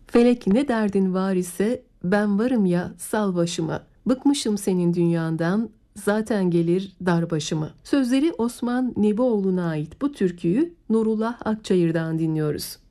Felek ne derdin var ise ben varım ya, sal başıma. Bıkmışım senin dünyandan, zaten gelir dar başıma. Sözleri Osman Nebioğlu'na ait bu türküyü Nurullah Akçayır'dan dinliyoruz.